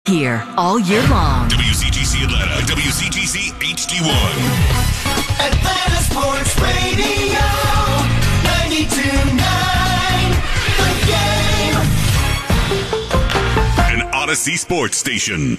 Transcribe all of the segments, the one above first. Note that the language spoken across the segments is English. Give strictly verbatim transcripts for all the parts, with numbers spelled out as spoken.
here all year long. W C G C Atlanta, W C G C H D one. Atlanta Sports Radio, ninety-two point nine, The Game. An Odyssey Sports Station.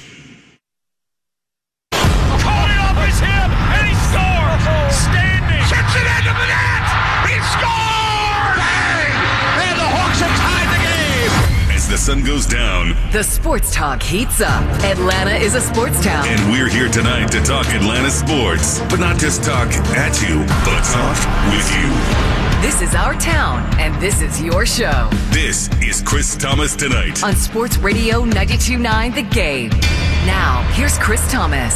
Caught it off his hip, and he scores! Standing! Chips it into the net! He scores! Bang! And the Hawks have tied the game! As the sun goes down, The sports talk heats up. Atlanta is a sports town. and we're here tonight to talk Atlanta sports. But not just talk at you, but talk with you. This is our town, and this is your show. This is Chris Thomas Tonight. On Sports Radio ninety-two point nine The Game. Now, here's Chris Thomas.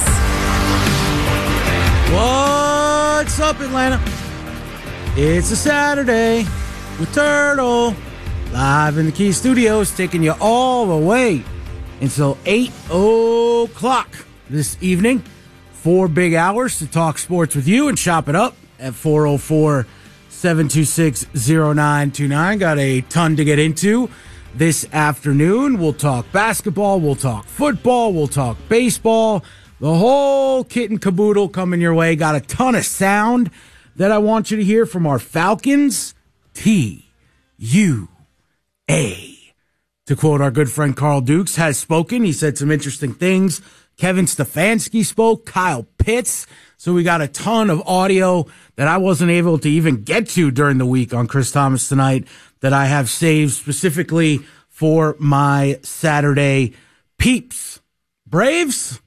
What's up, Atlanta? It's a Saturday with Turtle. Live in the Key Studios, taking you all the way until eight o'clock this evening. Four big hours to talk sports with you and shop it up at four oh four, seven two six, oh nine two nine. Got a ton to get into this afternoon. We'll talk basketball, we'll talk football, we'll talk baseball. The whole kit and caboodle coming your way. Got a ton of sound that I want you to hear from our Falcons. T U A. To quote our good friend Carl Dukes, has spoken. He said some interesting things. Kevin Stefanski spoke. Kyle Pitts. So we got a ton of audio that I wasn't able to even get to during the week on Chris Thomas Tonight that I have saved specifically for my Saturday peeps. Braves,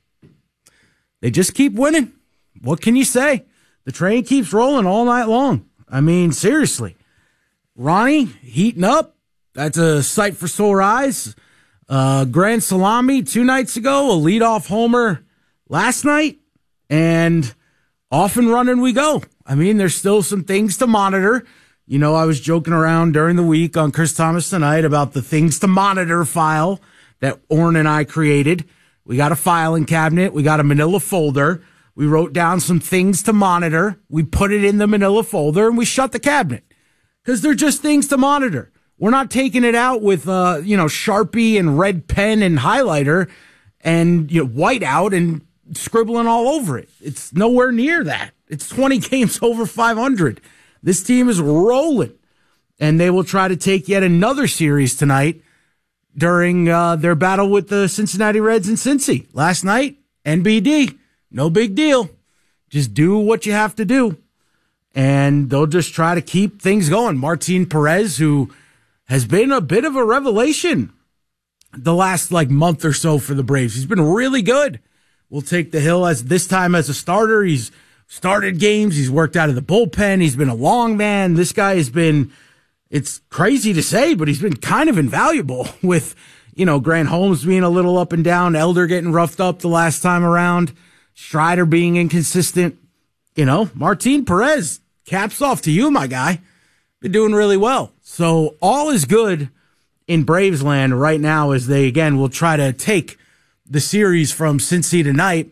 they just keep winning. What can you say? The train keeps rolling all night long. I mean, seriously. Ronnie heating up. That's a sight for sore eyes. Uh, Grand Salami two nights ago, a leadoff homer last night, and off and running we go. I mean, there's still some things to monitor. You know, I was joking around during the week on Chris Thomas Tonight about the things to monitor file that Orrin and I created. We got a filing cabinet. We got a manila folder. We wrote down some things to monitor. We put it in the manila folder, and we shut the cabinet because they're just things to monitor. We're not taking it out with, uh, you know, Sharpie and red pen and highlighter and, you know, white out and scribbling all over it. It's nowhere near that. It's twenty games over five hundred. This team is rolling, and they will try to take yet another series tonight during uh, their battle with the Cincinnati Reds and Cincy. Last night, N B D, no big deal. Just do what you have to do, and they'll just try to keep things going. Martin Perez, who has been a bit of a revelation the last like month or so for the Braves. He's been really good. We'll take the hill as this time as a starter. He's started games. He's worked out of the bullpen. He's been a long man. This guy has been, it's crazy to say, but he's been kind of invaluable with, you know, Grant Holmes being a little up and down, Elder getting roughed up the last time around, Strider being inconsistent. You know, Martin Perez, caps off to you, my guy. Been doing really well. So all is good in Braves land right now as they, again, will try to take the series from Cincy tonight.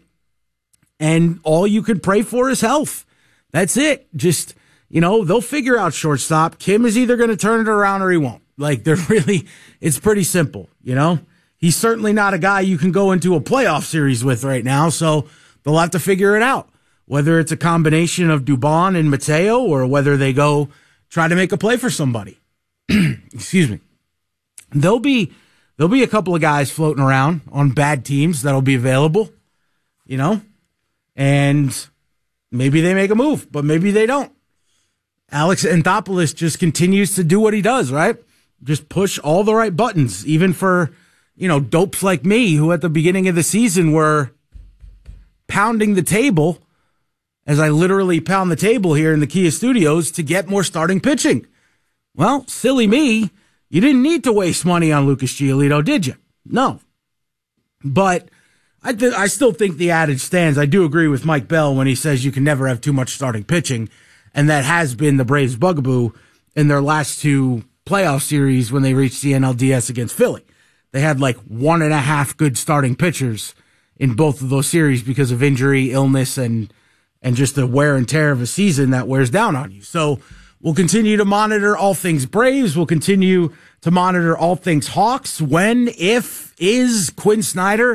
And all you can pray for is health. That's it. Just, you know, they'll figure out shortstop. Kim is either going to turn it around or he won't. Like, they're really, it's pretty simple, you know? He's certainly not a guy you can go into a playoff series with right now, so they'll have to figure it out. Whether it's a combination of Dubon and Mateo or whether they go try to make a play for somebody. Excuse me. There'll be there'll be a couple of guys floating around on bad teams that'll be available, you know, and maybe they make a move, but maybe they don't. Alex Anthopoulos just continues to do what he does, right? Just push all the right buttons, even for, you know, dopes like me who at the beginning of the season were pounding the table as I literally pound the table here in the Kia Studios to get more starting pitching. Well, silly me, you didn't need to waste money on Lucas Giolito, did you? No. But I th- I still think the adage stands. I do agree with Mike Bell when he says you can never have too much starting pitching, and that has been the Braves' bugaboo in their last two playoff series when they reached the N L D S against Philly. They had like one and a half good starting pitchers in both of those series because of injury, illness, and and just the wear and tear of a season that wears down on you. So we'll continue to monitor all things Braves. We'll continue to monitor all things Hawks. When, if, is Quinn Snyder